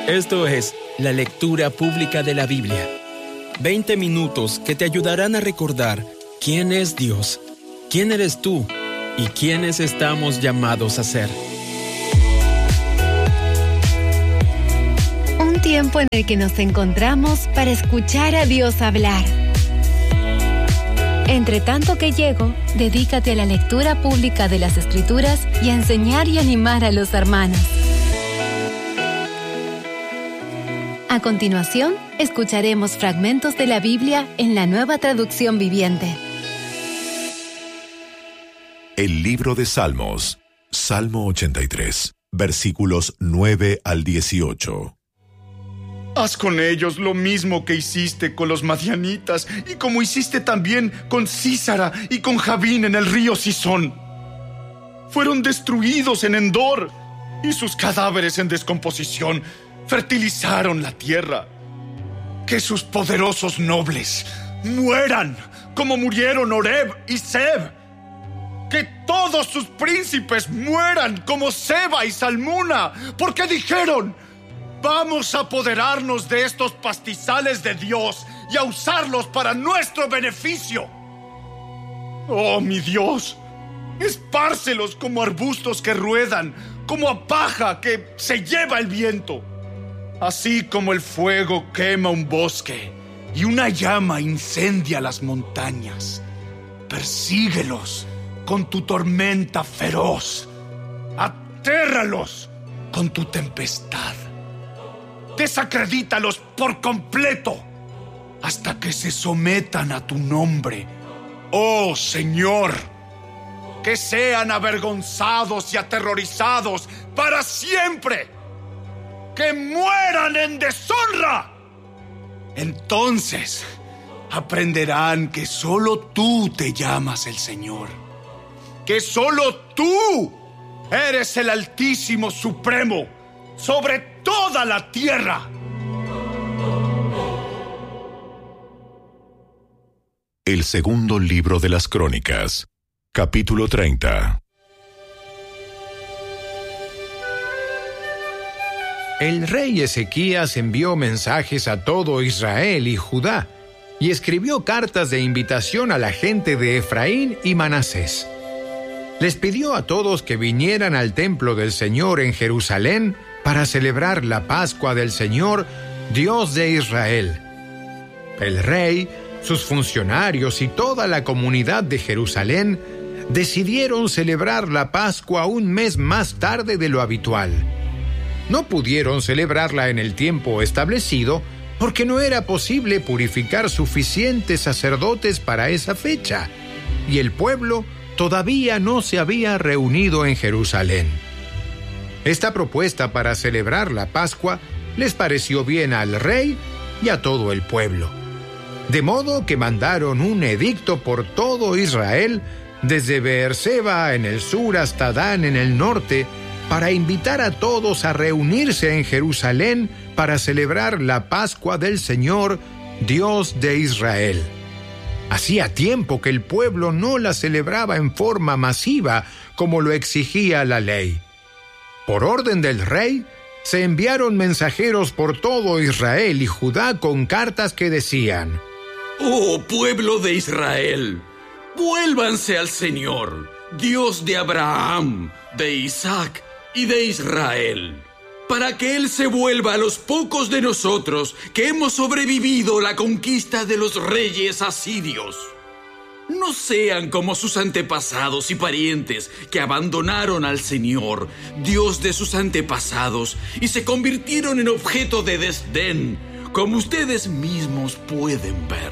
Esto es la lectura pública de la Biblia. 20 minutos que te ayudarán a recordar quién es Dios, quién eres tú y quiénes estamos llamados a ser. Un tiempo en el que nos encontramos para escuchar a Dios hablar. Entre tanto que llego, dedícate a la lectura pública de las Escrituras y a enseñar y animar a los hermanos. A continuación, escucharemos fragmentos de la Biblia en la Nueva Traducción Viviente. El libro de Salmos, Salmo 83, versículos 9 al 18. Haz con ellos lo mismo que hiciste con los madianitas y como hiciste también con Sísara y con Javín en el río Cisón. Fueron destruidos en Endor y sus cadáveres en descomposición fertilizaron la tierra. Que sus poderosos nobles mueran como murieron Oreb y Seb. Que todos sus príncipes mueran como Seba y Salmuna, porque dijeron: vamos a apoderarnos de estos pastizales de Dios y a usarlos para nuestro beneficio. Oh, mi Dios, espárcelos como arbustos que ruedan, como a paja que se lleva el viento. Así como el fuego quema un bosque y una llama incendia las montañas, persíguelos con tu tormenta feroz. Atérralos con tu tempestad. Desacredítalos por completo hasta que se sometan a tu nombre, oh Señor. Que sean avergonzados y aterrorizados para siempre. ¡Que mueran en deshonra! Entonces aprenderán que solo tú te llamas el Señor, que solo tú eres el Altísimo Supremo sobre toda la tierra. El segundo libro de las Crónicas, capítulo 30. El rey Ezequías envió mensajes a todo Israel y Judá y escribió cartas de invitación a la gente de Efraín y Manasés. Les pidió a todos que vinieran al templo del Señor en Jerusalén para celebrar la Pascua del Señor, Dios de Israel. El rey, sus funcionarios y toda la comunidad de Jerusalén decidieron celebrar la Pascua un mes más tarde de lo habitual. No pudieron celebrarla en el tiempo establecido porque no era posible purificar suficientes sacerdotes para esa fecha, y el pueblo todavía no se había reunido en Jerusalén. Esta propuesta para celebrar la Pascua les pareció bien al rey y a todo el pueblo, de modo que mandaron un edicto por todo Israel, desde Beerseba en el sur hasta Dan en el norte, para invitar a todos a reunirse en Jerusalén para celebrar la Pascua del Señor, Dios de Israel. Hacía tiempo que el pueblo no la celebraba en forma masiva como lo exigía la ley. Por orden del rey, se enviaron mensajeros por todo Israel y Judá con cartas que decían: «Oh pueblo de Israel, vuélvanse al Señor, Dios de Abraham, de Isaac y de Israel, para que Él se vuelva a los pocos de nosotros que hemos sobrevivido la conquista de los reyes asirios. No sean como sus antepasados y parientes que abandonaron al Señor, Dios de sus antepasados, y se convirtieron en objeto de desdén, como ustedes mismos pueden ver.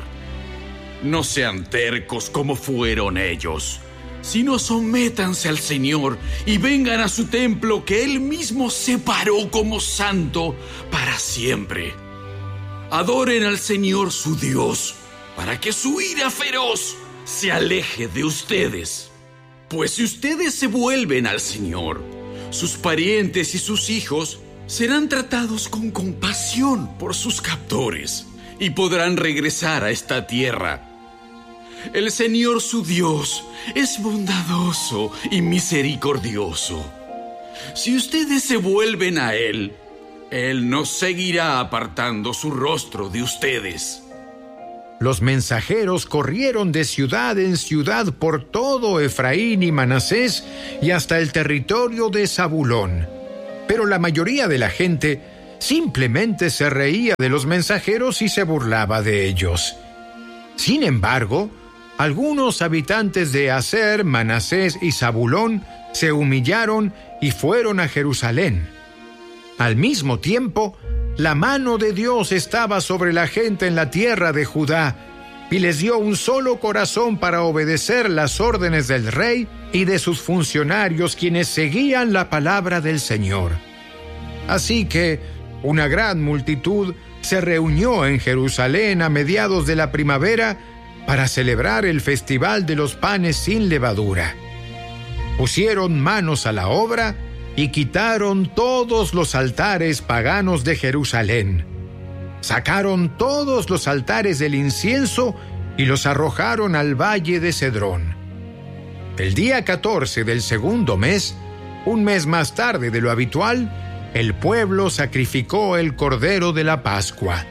No sean tercos como fueron ellos, sino sométanse al Señor y vengan a su templo que Él mismo separó como santo para siempre. Adoren al Señor su Dios, para que su ira feroz se aleje de ustedes. Pues si ustedes se vuelven al Señor, sus parientes y sus hijos serán tratados con compasión por sus captores y podrán regresar a esta tierra. El Señor su Dios es bondadoso y misericordioso. Si ustedes se vuelven a Él, Él no seguirá apartando su rostro de ustedes. Los mensajeros corrieron de ciudad en ciudad por todo Efraín y Manasés y hasta el territorio de Zabulón. Pero la mayoría de la gente simplemente se reía de los mensajeros y se burlaba de ellos. Sin embargo, algunos habitantes de Aser, Manasés y Zabulón se humillaron y fueron a Jerusalén. Al mismo tiempo, la mano de Dios estaba sobre la gente en la tierra de Judá y les dio un solo corazón para obedecer las órdenes del rey y de sus funcionarios, quienes seguían la palabra del Señor. Así que una gran multitud se reunió en Jerusalén a mediados de la primavera para celebrar el festival de los panes sin levadura. Pusieron manos a la obra y quitaron todos los altares paganos de Jerusalén. Sacaron todos los altares del incienso y los arrojaron al valle de Cedrón. El día 14 del segundo mes, un mes más tarde de lo habitual, el pueblo sacrificó el cordero de la Pascua.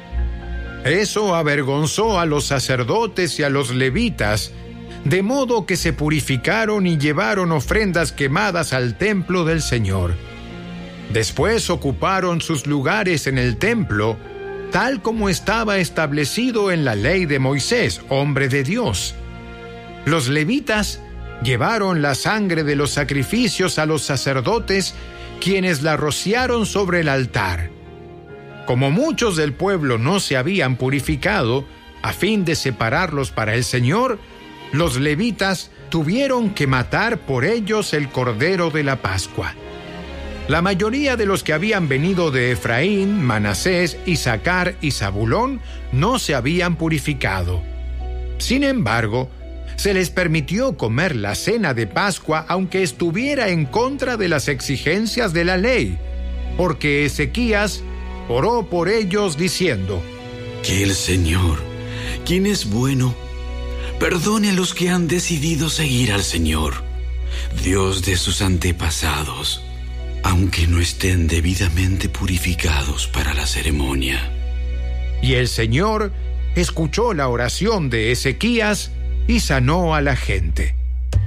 Eso avergonzó a los sacerdotes y a los levitas, de modo que se purificaron y llevaron ofrendas quemadas al templo del Señor. Después ocuparon sus lugares en el templo, tal como estaba establecido en la ley de Moisés, hombre de Dios. Los levitas llevaron la sangre de los sacrificios a los sacerdotes, quienes la rociaron sobre el altar. Como muchos del pueblo no se habían purificado, a fin de separarlos para el Señor, los levitas tuvieron que matar por ellos el cordero de la Pascua. La mayoría de los que habían venido de Efraín, Manasés, Isaacar y Zabulón no se habían purificado. Sin embargo, se les permitió comer la cena de Pascua, aunque estuviera en contra de las exigencias de la ley, porque Ezequías oró por ellos diciendo: Que el Señor, quien es bueno, perdone a los que han decidido seguir al Señor, Dios de sus antepasados, aunque no estén debidamente purificados para la ceremonia. Y el Señor escuchó la oración de Ezequías y sanó a la gente.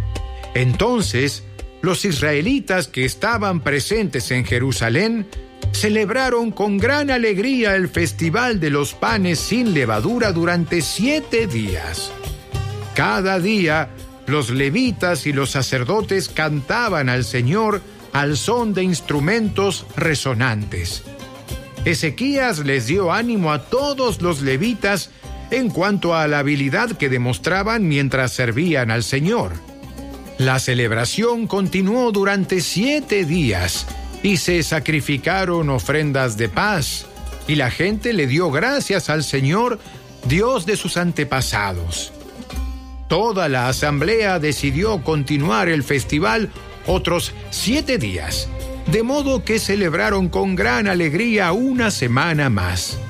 Entonces, los israelitas que estaban presentes en Jerusalén celebraron con gran alegría el festival de los panes sin levadura durante 7 días. Cada día, los levitas y los sacerdotes cantaban al Señor al son de instrumentos resonantes. Ezequías les dio ánimo a todos los levitas en cuanto a la habilidad que demostraban mientras servían al Señor. La celebración continuó durante 7 días y se sacrificaron ofrendas de paz, y la gente le dio gracias al Señor, Dios de sus antepasados. Toda la asamblea decidió continuar el festival otros 7 días, de modo que celebraron con gran alegría una semana más.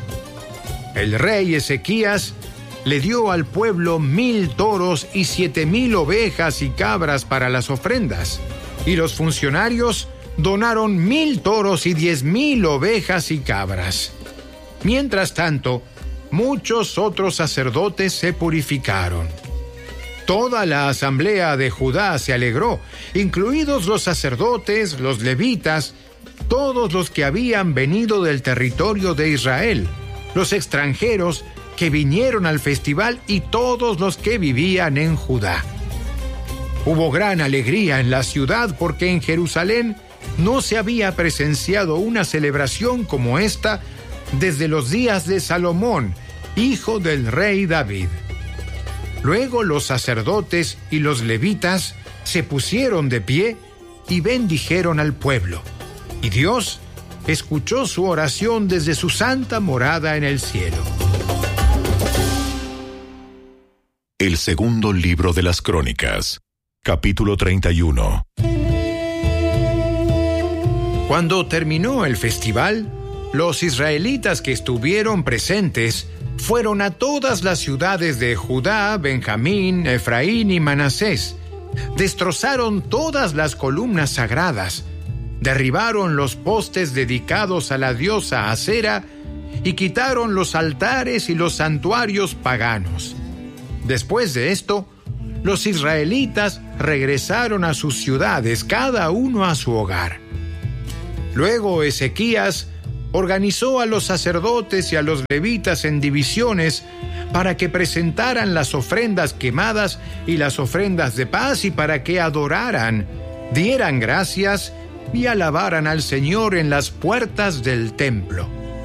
El rey Ezequías le dio al pueblo 1,000 toros y 7,000 ovejas y cabras para las ofrendas, y los funcionarios donaron 1,000 toros y 10,000 ovejas y cabras. Mientras tanto, muchos otros sacerdotes se purificaron. Toda la asamblea de Judá se alegró, incluidos los sacerdotes, los levitas, todos los que habían venido del territorio de Israel, los extranjeros que vinieron al festival y todos los que vivían en Judá. Hubo gran alegría en la ciudad porque en Jerusalén no se había presenciado una celebración como esta desde los días de Salomón, hijo del rey David. Luego los sacerdotes y los levitas se pusieron de pie y bendijeron al pueblo, y Dios escuchó su oración desde su santa morada en el cielo. El segundo libro de las Crónicas, capítulo 31. Cuando terminó el festival, los israelitas que estuvieron presentes fueron a todas las ciudades de Judá, Benjamín, Efraín y Manasés. Destrozaron todas las columnas sagradas, derribaron los postes dedicados a la diosa Acera y quitaron los altares y los santuarios paganos. Después de esto, los israelitas regresaron a sus ciudades, cada uno a su hogar. Luego Ezequías organizó a los sacerdotes y a los levitas en divisiones para que presentaran las ofrendas quemadas y las ofrendas de paz y para que adoraran, dieran gracias y alabaran al Señor en las puertas del templo.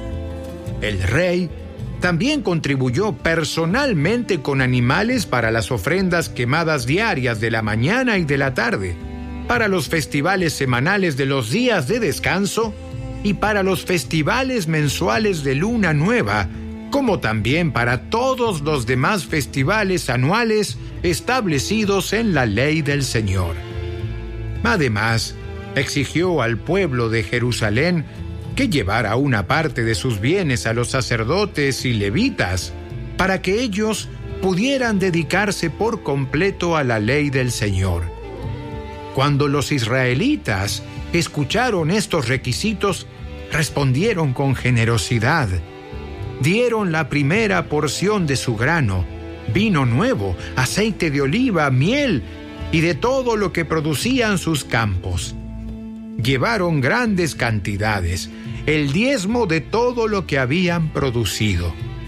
El rey también contribuyó personalmente con animales para las ofrendas quemadas diarias de la mañana y de la tarde, para los festivales semanales de los días de descanso y para los festivales mensuales de luna nueva, como también para todos los demás festivales anuales establecidos en la ley del Señor. Además, exigió al pueblo de Jerusalén que llevara una parte de sus bienes a los sacerdotes y levitas para que ellos pudieran dedicarse por completo a la ley del Señor. Cuando los israelitas escucharon estos requisitos, respondieron con generosidad. Dieron la primera porción de su grano, vino nuevo, aceite de oliva, miel y de todo lo que producían sus campos. Llevaron grandes cantidades, el diezmo de todo lo que habían producido.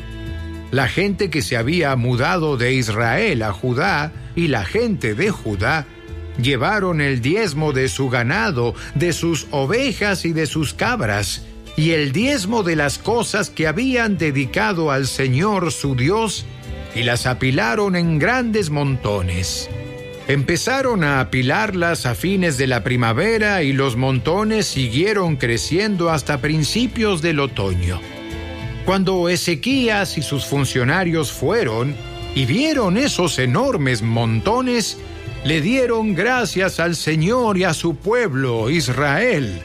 La gente que se había mudado de Israel a Judá y la gente de Judá llevaron el diezmo de su ganado, de sus ovejas y de sus cabras, y el diezmo de las cosas que habían dedicado al Señor su Dios, y las apilaron en grandes montones. Empezaron a apilarlas a fines de la primavera y los montones siguieron creciendo hasta principios del otoño. Cuando Ezequías y sus funcionarios fueron y vieron esos enormes montones, le dieron gracias al Señor y a su pueblo, Israel.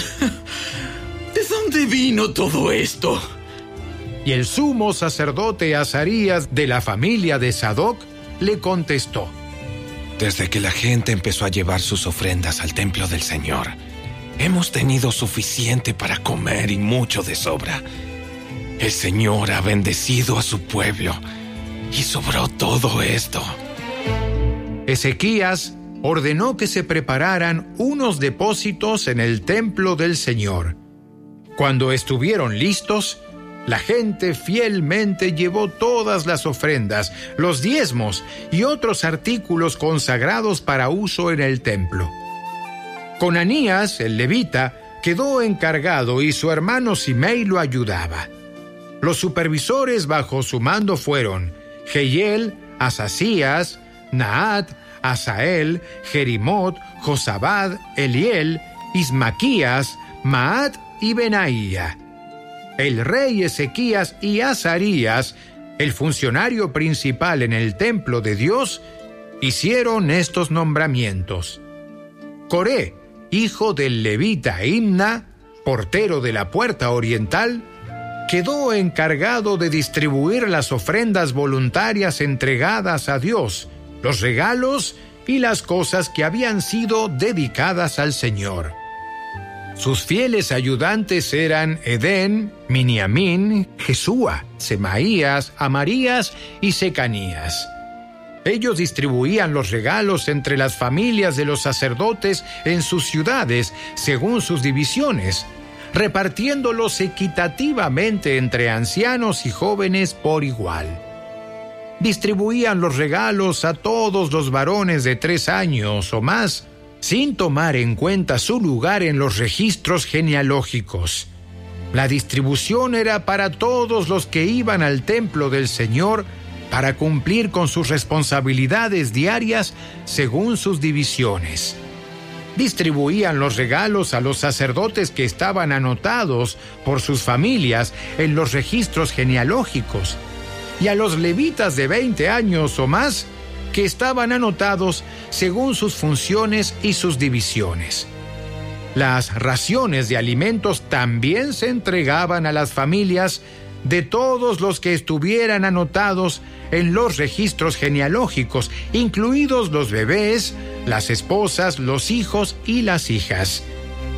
¿De dónde vino todo esto? Y el sumo sacerdote Azarías de la familia de Sadoc le contestó: Desde que la gente empezó a llevar sus ofrendas al templo del Señor, hemos tenido suficiente para comer y mucho de sobra. El Señor ha bendecido a su pueblo y sobró todo esto. Ezequías ordenó que se prepararan unos depósitos en el templo del Señor. Cuando estuvieron listos, la gente fielmente llevó todas las ofrendas, los diezmos y otros artículos consagrados para uso en el templo. Conanías, el levita, quedó encargado y su hermano Simei lo ayudaba. Los supervisores bajo su mando fueron Jehiel, Asasías, Naat, Asael, Jerimot, Josabad, Eliel, Ismaquías, Maat y Benaía. El rey Ezequías y Azarías, el funcionario principal en el templo de Dios, hicieron estos nombramientos. Coré, hijo del levita Imna, portero de la puerta oriental, quedó encargado de distribuir las ofrendas voluntarias entregadas a Dios, los regalos y las cosas que habían sido dedicadas al Señor. Sus fieles ayudantes eran Edén, Miniamín, Jesúa, Semaías, Amarías y Secanías. Ellos distribuían los regalos entre las familias de los sacerdotes en sus ciudades según sus divisiones, repartiéndolos equitativamente entre ancianos y jóvenes por igual. Distribuían los regalos a todos los varones de 3 años o más, sin tomar en cuenta su lugar en los registros genealógicos. La distribución era para todos los que iban al templo del Señor para cumplir con sus responsabilidades diarias según sus divisiones. Distribuían los regalos a los sacerdotes que estaban anotados por sus familias en los registros genealógicos y a los levitas de 20 años o más que estaban anotados según sus funciones y sus divisiones. Las raciones de alimentos también se entregaban a las familias de todos los que estuvieran anotados en los registros genealógicos, incluidos los bebés, las esposas, los hijos y las hijas.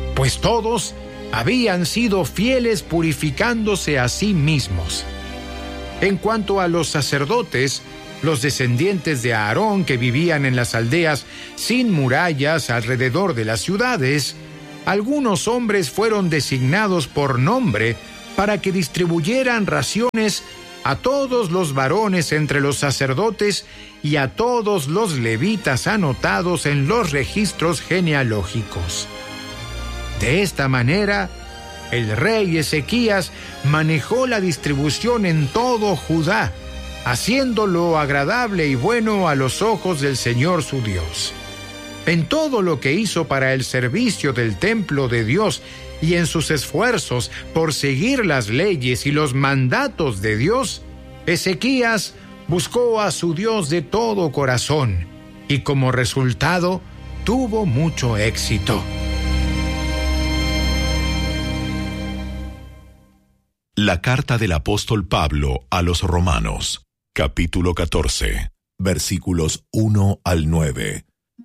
pues todos habían sido fieles purificándose a sí mismos. En cuanto a los sacerdotes, los descendientes de Aarón que vivían en las aldeas sin murallas alrededor de las ciudades, algunos hombres fueron designados por nombre para que distribuyeran raciones a todos los varones entre los sacerdotes y a todos los levitas anotados en los registros genealógicos. De esta manera, el rey Ezequías manejó la distribución en todo Judá, haciéndolo agradable y bueno a los ojos del Señor su Dios. En todo lo que hizo para el servicio del templo de Dios y en sus esfuerzos por seguir las leyes y los mandatos de Dios, Ezequías buscó a su Dios de todo corazón y como resultado tuvo mucho éxito. La carta del apóstol Pablo a los Romanos, capítulo 14, versículos 1 al 9.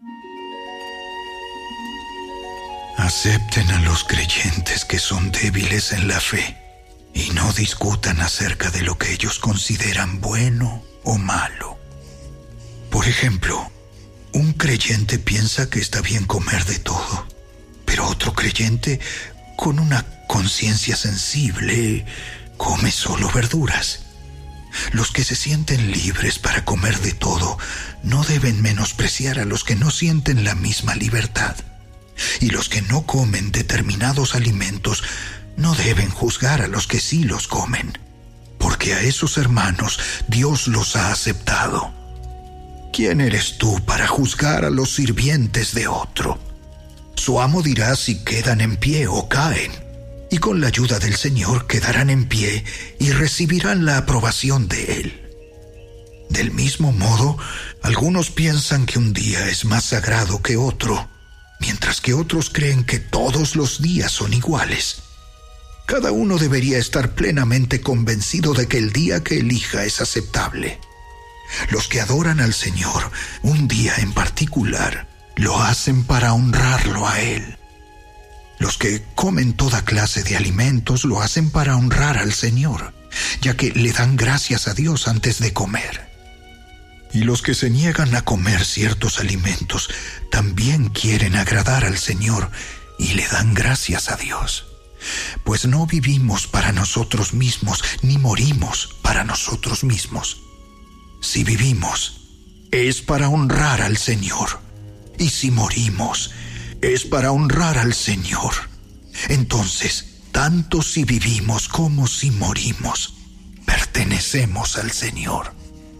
Acepten a los creyentes que son débiles en la fe y no discutan acerca de lo que ellos consideran bueno o malo. Por ejemplo, un creyente piensa que está bien comer de todo, pero otro creyente, con una conciencia sensible, come solo verduras. Los que se sienten libres para comer de todo no deben menospreciar a los que no sienten la misma libertad. Y los que no comen determinados alimentos no deben juzgar a los que sí los comen, porque a esos hermanos Dios los ha aceptado. ¿Quién eres tú para juzgar a los sirvientes de otro? Su amo dirá si quedan en pie o caen, y con la ayuda del Señor quedarán en pie y recibirán la aprobación de Él. Del mismo modo, algunos piensan que un día es más sagrado que otro, mientras que otros creen que todos los días son iguales. Cada uno debería estar plenamente convencido de que el día que elija es aceptable. Los que adoran al Señor un día en particular lo hacen para honrarlo a Él. Los que comen toda clase de alimentos lo hacen para honrar al Señor, ya que le dan gracias a Dios antes de comer. Y los que se niegan a comer ciertos alimentos también quieren agradar al Señor y le dan gracias a Dios. Pues no vivimos para nosotros mismos, ni morimos para nosotros mismos. Si vivimos, es para honrar al Señor. Y si morimos, es para honrar al Señor. Entonces, tanto si vivimos como si morimos, pertenecemos al Señor.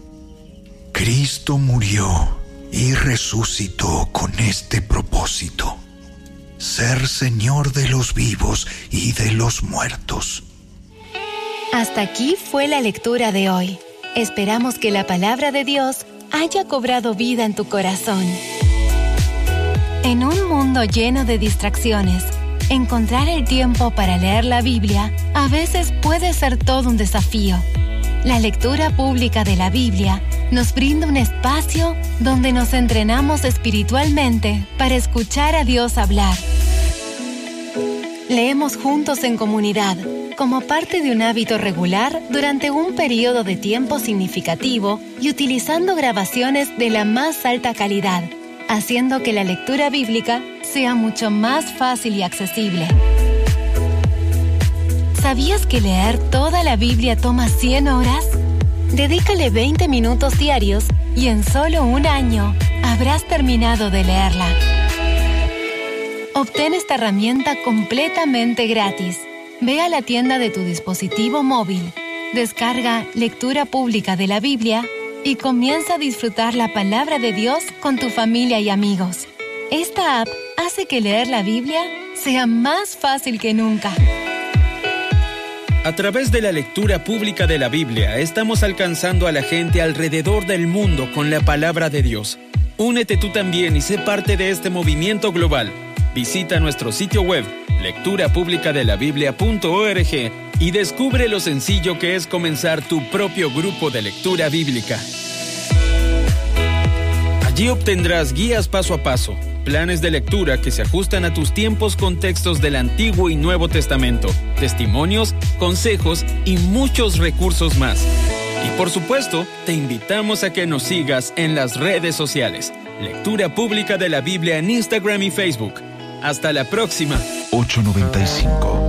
Cristo murió y resucitó con este propósito: ser Señor de los vivos y de los muertos. Hasta aquí fue la lectura de hoy. Esperamos que la palabra de Dios haya cobrado vida en tu corazón. En un mundo lleno de distracciones, encontrar el tiempo para leer la Biblia a veces puede ser todo un desafío. La lectura pública de la Biblia nos brinda un espacio donde nos entrenamos espiritualmente para escuchar a Dios hablar. Leemos juntos en comunidad, como parte de un hábito regular durante un periodo de tiempo significativo y utilizando grabaciones de la más alta calidad, haciendo que la lectura bíblica sea mucho más fácil y accesible. ¿Sabías que leer toda la Biblia toma 100 horas? Dedícale 20 minutos diarios y en solo un año habrás terminado de leerla. Obtén esta herramienta completamente gratis. Ve a la tienda de tu dispositivo móvil, descarga Lectura Pública de la Biblia y comienza a disfrutar la palabra de Dios con tu familia y amigos. Esta app hace que leer la Biblia sea más fácil que nunca. A través de la lectura pública de la Biblia, estamos alcanzando a la gente alrededor del mundo con la palabra de Dios. Únete tú también y sé parte de este movimiento global. Visita nuestro sitio web, lecturapublicadelabiblia.org, y descubre lo sencillo que es comenzar tu propio grupo de lectura bíblica. Allí obtendrás guías paso a paso, planes de lectura que se ajustan a tus tiempos con textos del Antiguo y Nuevo Testamento, testimonios, consejos y muchos recursos más. Y por supuesto, te invitamos a que nos sigas en las redes sociales. Lectura Pública de la Biblia en Instagram y Facebook. Hasta la próxima. 895